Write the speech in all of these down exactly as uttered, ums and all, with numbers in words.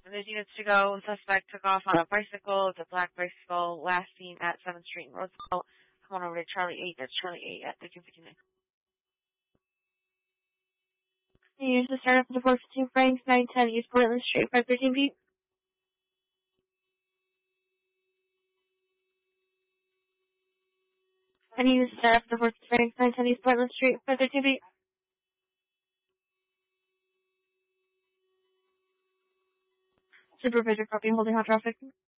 And there's units to go. Suspect took off on a bicycle. It's a black bicycle. Last seen at seventh Street in Roosevelt. Come on over to Charlie eight. That's Charlie eight at thirteen fifty-nine. Use the startup for the four fifty-two Franks, nine ten East Portland Street, five thirteen feet. And use the startup for the four fifty-two Franks, nine ten East Portland Street, five thirteen feet. Supervisor copy, holding hot traffic.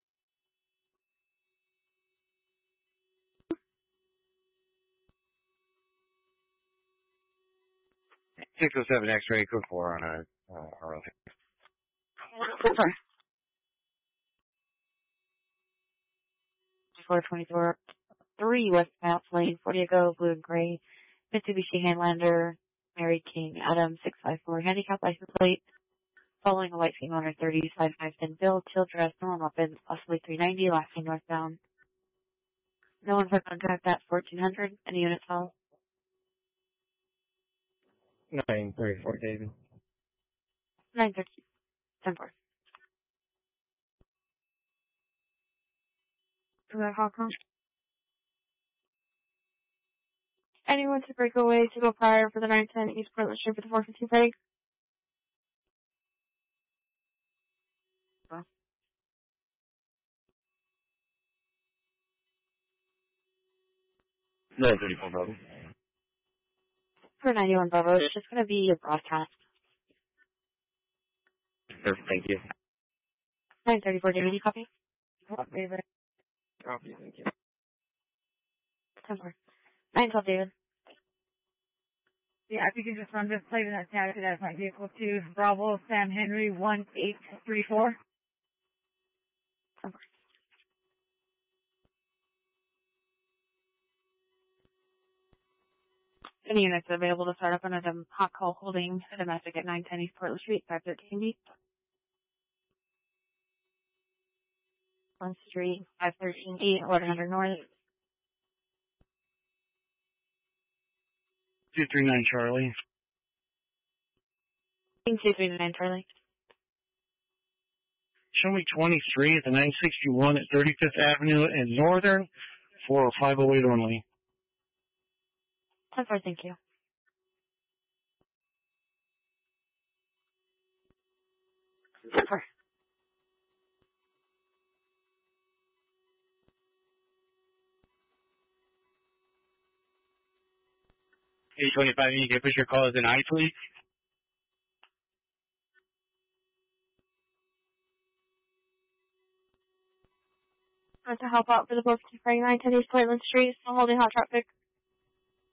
six oh seven X-ray, code four on a, uh, R L. Sorry. four twenty-four, three West Mounts Lane, forty ago, blue and gray, Mitsubishi Handlander, Mary King, Adam, six five four, handicap license plate, following a white female under thirty, five five ten bill, chill dress, normal weapons, possibly three ninety, last seen northbound. No one for contact at fourteen hundred, any units all? nine thirty-four, David. nine thirty, ten four. Anyone to break away to go prior for the nine ten East Portland Street for the four fifty Frank? nine thirty-four, Bravo. For ninety-one Bravo, it's just going to be a broadcast. Perfect, thank you. nine thirty-four, David, you copy? Copy, Copy, thank you. ten four. nine twelve, David. Yeah, if you can just run this plate in that tag, that's my vehicle to Bravo, Sam Henry, one eight three four. ten four. Any units available to start up on a hot call holding a domestic at nine ten East Portland Street, five thirteen B. one Street, five thirteen B, eleven hundred North. two three nine, Charlie. two three nine, Charlie. Show me twenty-three at the nine sixty-one at thirty-fifth Avenue and Northern for five oh eight only. ten four, thank you. ten four. eight twenty-five, you can push your call as an I, please. To help out for the four fifty Frank, nine ten East Portland Street, still holding hot traffic.